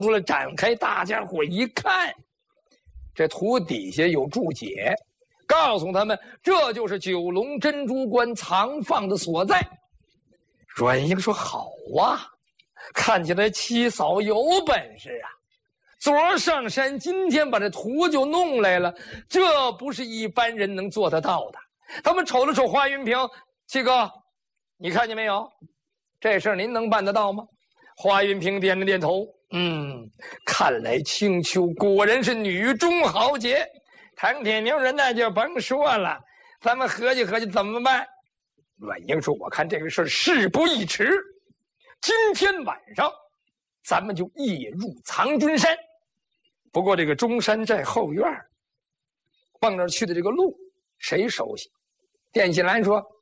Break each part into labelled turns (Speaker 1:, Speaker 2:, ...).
Speaker 1: 出来展开，大家伙一看，这图底下有注解，告诉他们这就是九龙珍珠关藏放的所在。阮英说：“好啊，看起来七嫂有本事啊！昨儿上山，今天把这图就弄来了，这不是一般人能做得到的。”他们瞅了瞅华云平，七哥，你看见没有？这事儿您能办得到吗？华云平点了点头，看来青丘果然是女中豪杰。唐铁牛人那就甭说了，咱们合计合计怎么办？阮英说：“我看这个事儿事不宜迟，今天晚上咱们就夜入藏军山。不过这个中山寨后院奔那儿去的这个路，谁熟悉？”电信兰说：“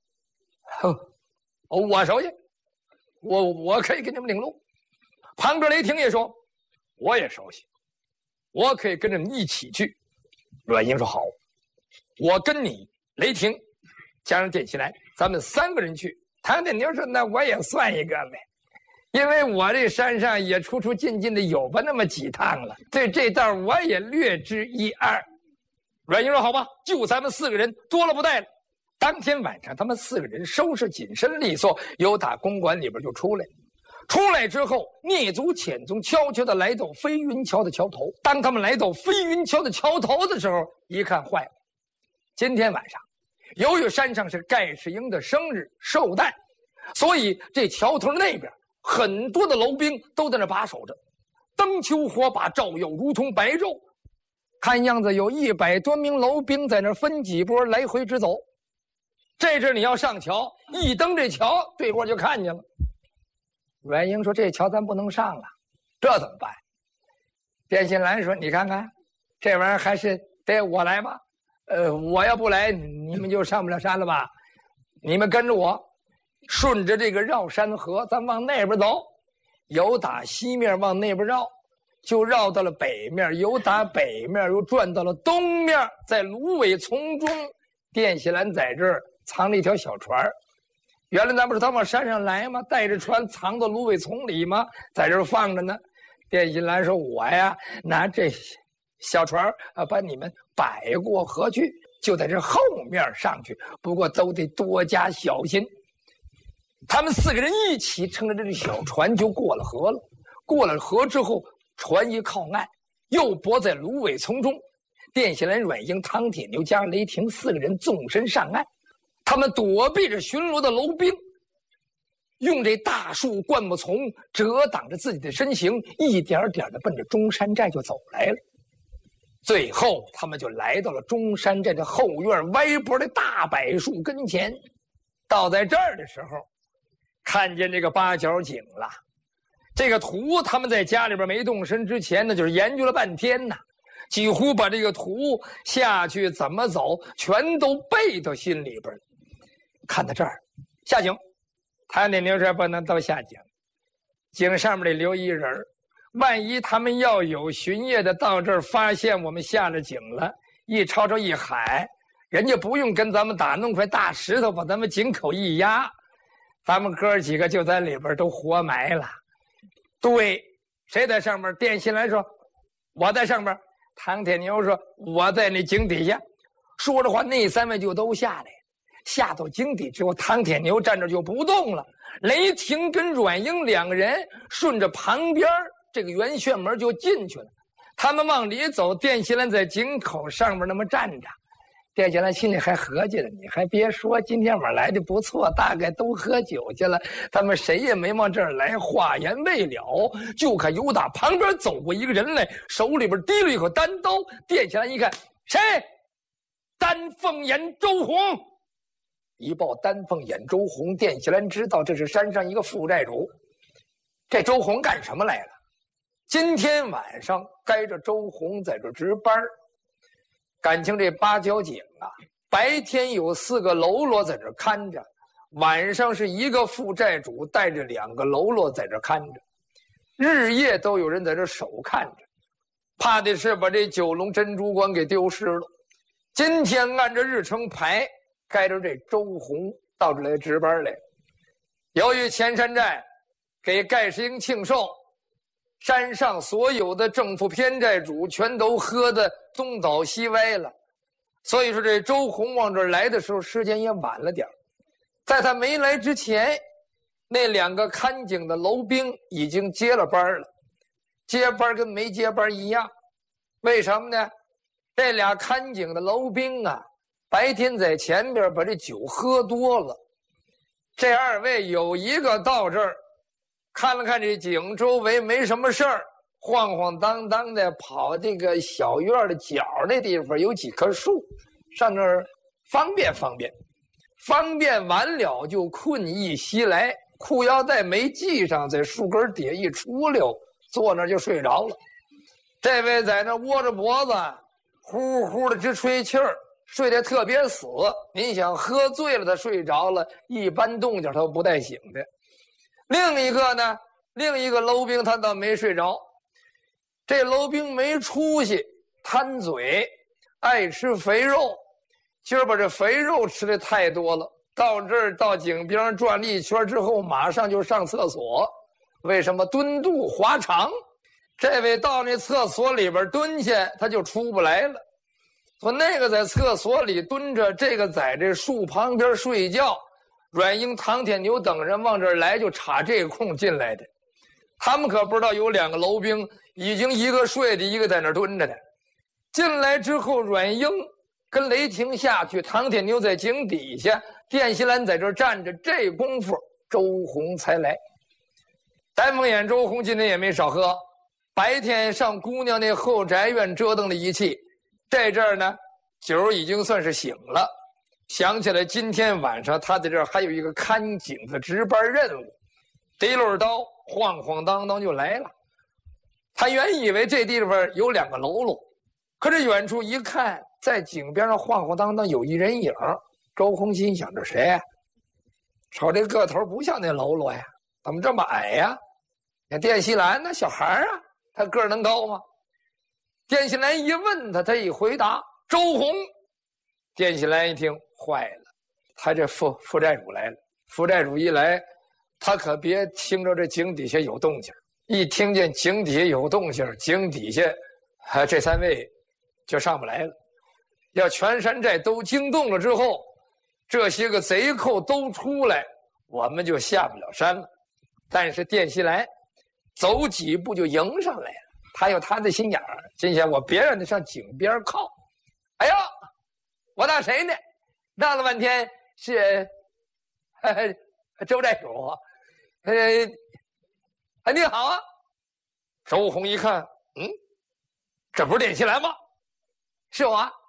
Speaker 1: 我熟悉，我可以给你们领路。”旁边雷霆也说：“我也熟悉，我可以跟着你一起去。”阮英说：“好，我跟你雷霆加上电信兰，咱们3个人去。”唐铁牛说：“那我也算一个呗，因为我这山上也出出进进的有吧那么几趟了，对这道我也略知一二。”阮英说：“好吧，就咱们4个人，多了不带了。”当天晚上，他们4个人收拾紧身利索，由打公馆里边就出来。出来之后，蹑足潜踪，悄悄地来到飞云桥的桥头。当他们来到飞云桥的桥头的时候，一看坏了，今天晚上由于山上是盖世英的生日寿诞，所以这桥头那边很多的楼兵都在那把守着，灯秋火把照耀如同白昼。看样子有100多名楼兵在那分几波来回直走。这阵你要上桥，一登这桥，对过就看见了。阮英说：“这桥咱不能上了，这怎么办？”电信兰说：“你看看，这玩意儿还是得我来吧。我要不来，你们就上不了山了吧？你们跟着我，顺着这个绕山河，咱往那边走。由打西面往那边绕，就绕到了北面，由打北面又转到了东面，在芦苇丛中，电信兰在这儿藏了一条小船。原来咱不是他往山上来吗？带着船藏到芦苇丛里吗？在这儿放着呢。电信兰说：“我呀，拿这小船把你们摆过河去，就在这后面上去。不过都得多加小心。”他们4个人一起乘着这小船就过了河了。过了河之后，船一靠岸，又泊在芦苇丛中。电信兰、阮英、唐铁牛加雷霆4个人纵身上岸。他们躲避着巡逻的楼兵，用这大树灌木丛遮挡着自己的身形，一点点的奔着中山寨就走来了。最后他们就来到了中山寨的后院歪脖的大柏树跟前。到在这儿的时候，看见这个八角井了。这个图他们在家里边没动身之前呢，就是研究了半天呢，几乎把这个图下去怎么走全都背到心里边了。看到这儿，下井，唐铁牛说：“不能都下井，井上面得留一人，万一他们要有巡夜的到这儿发现我们下了井了，一吵吵一喊，人家不用跟咱们打，弄块大石头把咱们井口一压，咱们哥几个就在里边都活埋了。”对，谁在上面？电信兰说：“我在上面。”唐铁牛说：“我在那井底下。”说着话，那3位就都下来。下到井底之后，唐铁牛站着就不动了。雷霆跟阮英2个人顺着旁边这个圆旋门就进去了。他们往里走，电信兰在井口上面那么站着。电信兰心里还合计了，你还别说，今天晚上来的不错，大概都喝酒去了，他们谁也没往这儿来。话言未了，就看由打旁边走过一个人来，手里边提了一口单刀。电信兰一看，谁？丹凤眼周红。一报丹凤眼周红，电信兰知道这是山上一个副寨主。这周红干什么来了？今天晚上该着周红在这值班。感情这八角井啊，白天有4个喽啰在这看着，晚上是一个副寨主带着2个喽啰在这看着，日夜都有人在这守看着，怕的是把这九龙珍珠关给丢失了。今天按照日程排，该着这周红到这来值班来。由于前山寨给盖世英庆寿， 山上所有的政府偏债主全都喝得东倒西歪了。所以说这周洪往这儿来的时候时间也晚了点儿。在他没来之前，那2个看井的楼兵已经接了班了，接班跟没接班一样。为什么呢？这俩看井的楼兵啊，白天在前边把这酒喝多了。这2位有一个到这儿看了看这井周围没什么事儿，晃晃荡荡的跑这个小院的角那地方有几棵树，上那儿方便方便。方便完了就困意袭来，裤腰带没系上，在树根底下一出溜，坐那儿就睡着了。这位在那窝着脖子，呼呼的直吹气儿，睡得特别死。您想喝醉了他睡着了，一般动静他不带醒的。另一个呢，另一个楼兵他倒没睡着。这楼兵没出息，贪嘴，爱吃肥肉。今儿把这肥肉吃的太多了，到这儿到井边上转了一圈之后，马上就上厕所。为什么？蹲肚滑肠。这位到那厕所里边蹲下，他就出不来了。说那个在厕所里蹲着，这个在这树旁边睡觉。阮英、唐天牛等人往这儿来，就插这个空进来的。他们可不知道有2个楼兵，已经一个睡的，一个在那儿蹲着的。进来之后，阮英跟雷霆下去，唐天牛在井底下，电锡兰在这儿站着。这功夫，周洪才来。丹凤眼周洪今天也没少喝，白天上姑娘那后宅院折腾了一气，这阵儿呢，酒已经算是醒了。想起来今天晚上他在这儿还有一个看井的值班任务，提溜刀晃晃荡荡就来了。他原以为这地方有2个喽啰，可是远处一看，在井边上晃晃荡荡有一人影。周洪心想着谁呀？瞅这个头不像那喽啰呀，怎么这么矮呀？那电锡兰那小孩啊，他个儿能高吗？电锡兰一问他，他一回答周洪。电锡兰一听坏了，他这负债主来了。负债主一来，他可别听着这井底下有动静，一听见井底下有动静，井底下这3位就上不来了。要全山寨都惊动了之后，这些个贼寇都出来，我们就下不了山了。但是电锡兰走几步就迎上来了，他有他的心眼儿，心想我别让他上井边靠。哎呀，我当谁呢？闹了半天是周寨主。你好啊。周洪一看，这不是电锡兰吗？是我啊。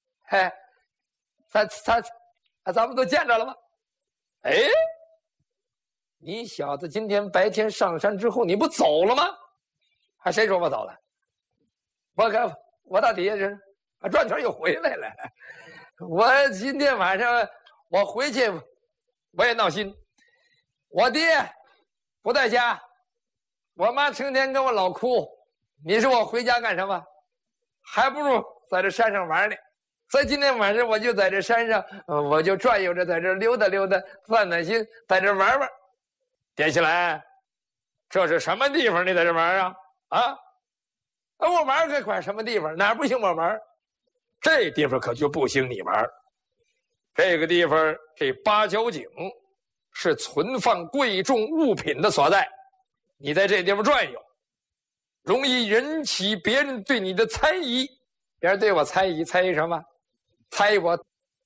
Speaker 1: 咱们都见着了吗？哎，你小子今天白天上山之后，你不走了吗？谁说我走了？我到底下是转圈又回来了。我今天晚上我回去，我也闹心。我爹不在家，我妈成天跟我老哭。你说我回家干什么？还不如在这山上玩呢。所以今天晚上我就在这山上，我就转悠着，在这溜达溜达，散散心，在这玩玩。电锡兰，这是什么地方？你在这玩啊？我玩个管什么地方？哪儿不行我玩？这地方可就不行你玩。这个地方，这八角井是存放贵重物品的所在，你在这地方转悠，容易引起别人对你的猜疑。别人对我猜疑，猜疑什么？猜我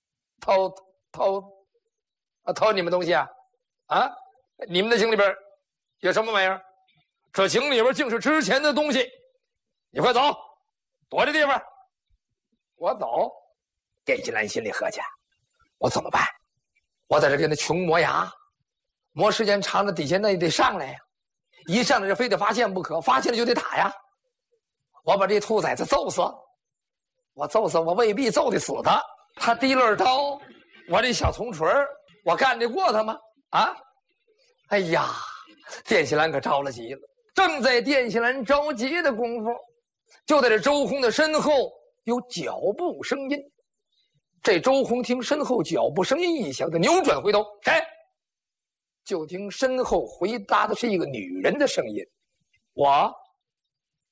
Speaker 1: 偷你们东西啊？你们的井里边有什么玩意儿？这井里边竟是值钱的东西。你快走，躲这地方。我走。电锡兰心里合计，我怎么办？我在这跟他穷磨牙，磨时间长了，底下那也得上来呀。一上来就非得发现不可，发现了就得打呀。我把这兔崽子揍死，我未必揍得死他。他提溜刀，我这小铜锤我干得过他吗？哎呀，电锡兰可着了急了。正在电锡兰着急的功夫，就在这周洪的身后有脚步声音。这周洪听身后脚步声音一响，他扭转回头，谁？就听身后回答的是一个女人的声音：我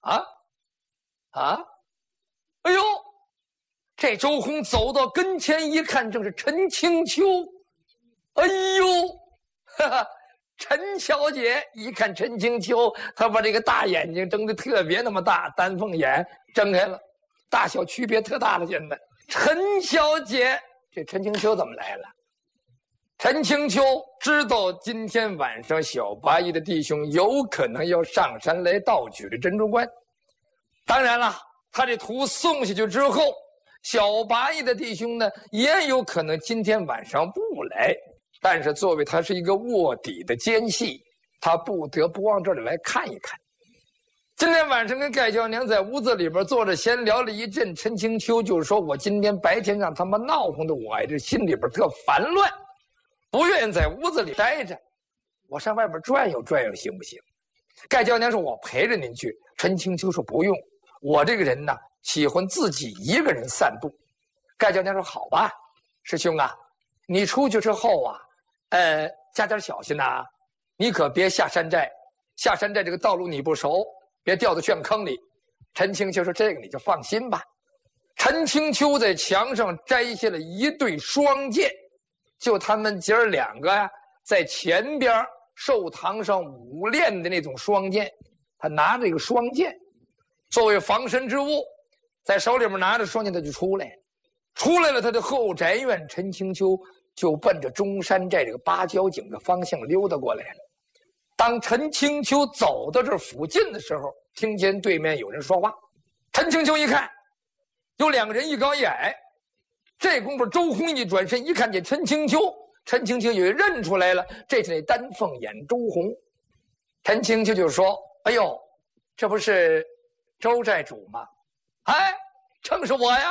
Speaker 1: 哎呦，这周红走到跟前一看，正是陈清秋。哎呦，哈哈，陈小姐一看陈清秋，她把这个大眼睛睁得特别那么大，丹凤眼睁开了，大小区别特大了。现在陈小姐，这陈清秋怎么来了？陈清秋知道今天晚上小八义的弟兄有可能要上山来盗取这珍珠关，当然了，他这图送下去之后，小八义的弟兄呢也有可能今天晚上不来，但是作为他是一个卧底的奸细，他不得不往这里来看一看。今天晚上跟盖娇娘在屋子里边坐着闲聊了一阵，陈清秋就说：“我今天白天让他们闹哄的我这心里边特烦乱，不愿意在屋子里待着，我上外边转悠转悠行不行？”盖娇娘说：“我陪着您去。”陈清秋说：“不用，我这个人呢喜欢自己一个人散步。”盖娇娘说：“好吧，师兄啊，你出去之后啊，加点小心呐，你可别下山寨，下山寨这个道路你不熟，别掉到圈坑里。”陈清秋说：“这个你就放心吧。”陈清秋在墙上摘下了一对双剑，就他们姐儿两个呀，在前边寿堂上舞练的那种双剑，他拿着这个双剑作为防身之物，在手里面拿着双剑，他就出来了他的后宅院。陈清秋就奔着中山寨这个芭蕉井的方向溜达过来了。当陈清秋走到这附近的时候，听见对面有人说话。陈清秋一看，有两个人一高一矮。这功夫周红一转身一看见陈清秋，陈清秋也认出来了，这是那丹凤眼周红。陈清秋就说：“哎呦，这不是周寨主吗？哎，正是我呀！”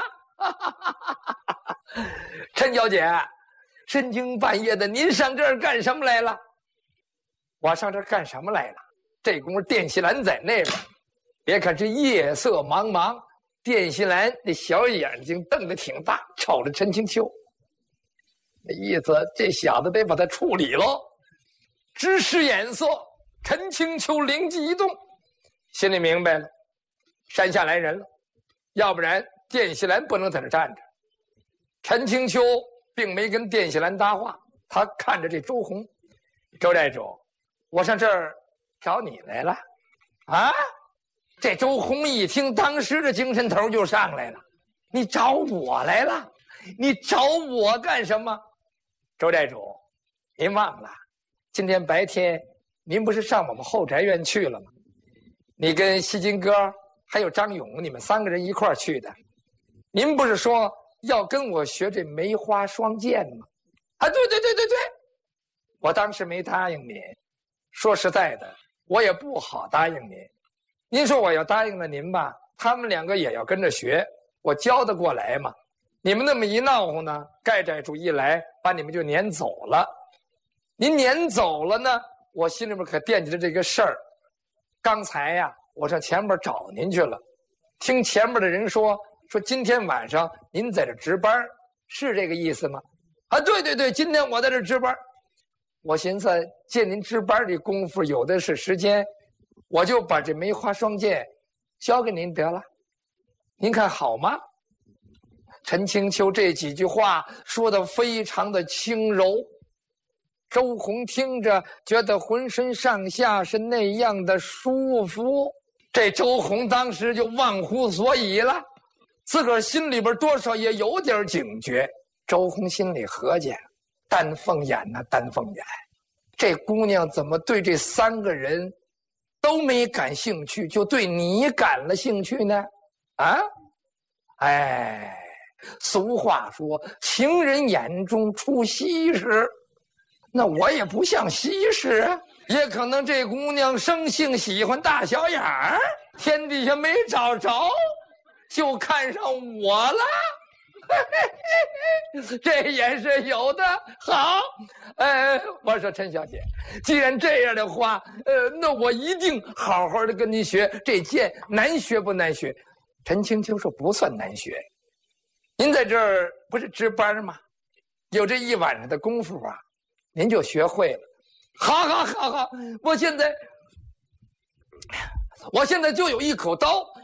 Speaker 1: 陈小姐，深更半夜的，您上这儿干什么来了？我上这儿干什么来了？这功夫电细兰在那边，别看是夜色茫茫，电细兰那小眼睛瞪得挺大，瞅着陈清秋，那意思这小子得把他处理喽。直视眼色，陈清秋灵机一动，心里明白了，山下来人了，要不然电细兰不能在这站着。陈清秋并没跟电细兰搭话，他看着这周红：“周寨主，我上这儿找你来了。”啊！这周红一听，当时的精神头就上来了：“你找我来了？你找我干什么？”周寨主，您忘了，今天白天您不是上我们后宅院去了吗？你跟西金哥还有张勇，你们3个人一块儿去的。您不是说要跟我学这梅花双剑吗？啊，对，我当时没答应您。说实在的，我也不好答应您。您说我要答应了您吧，他们2个也要跟着学，我教得过来吗？你们那么一闹哄呢，盖寨主一来，把你们就撵走了。您撵走了呢，我心里面可惦记着这个事儿。刚才呀，我上前边找您去了，听前面的人说今天晚上您在这值班，是这个意思吗？啊，对，今天我在这值班。我寻思借您值班的功夫有的是时间，我就把这梅花双剑交给您得了，您看好吗？陈清秋这几句话说得非常的轻柔，周红听着觉得浑身上下是那样的舒服。这周红当时就忘乎所以了，自个儿心里边多少也有点警觉。周红心里合计，丹凤眼呐，丹凤眼，这姑娘怎么对这3个人都没感兴趣，就对你感了兴趣呢？啊，哎，俗话说情人眼中出西施，那我也不像西施啊，也可能这姑娘生性喜欢大小眼儿，天底下没找着，就看上我了。这也是有的。好，我说陈小姐，既然这样的话，那我一定好好的跟您学。这剑难学不难学？陈清秋说不算难学，您在这儿不是值班吗？有这一晚上的功夫啊，您就学会了。好，我现在我现在就有一口刀，